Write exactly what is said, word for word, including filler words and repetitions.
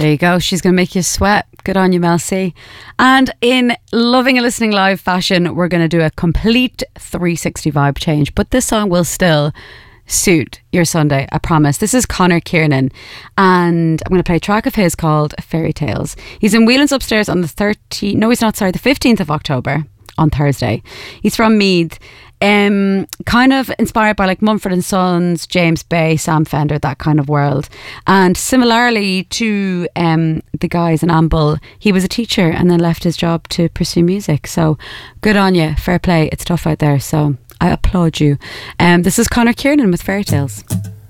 There you go. She's going to make you sweat. Good on you, Mel C. And in Loving a Listening Live fashion, we're going to do a complete three sixty vibe change. But this song will still suit your Sunday, I promise. This is Conor Kiernan, and I'm going to play a track of his called Fairy Tales. He's in Whelan's Upstairs on the thirteenth, no he's not, sorry, the fifteenth of October, on Thursday. He's from Meath. Um, kind of inspired by like Mumford and Sons, James Bay, Sam Fender, that kind of world. And similarly to um, the guys in Amble, he was a teacher and then left his job to pursue music. So good on you, fair play. It's tough out there, so I applaud you. Um, this is Conor Kiernan with Fairy Tales.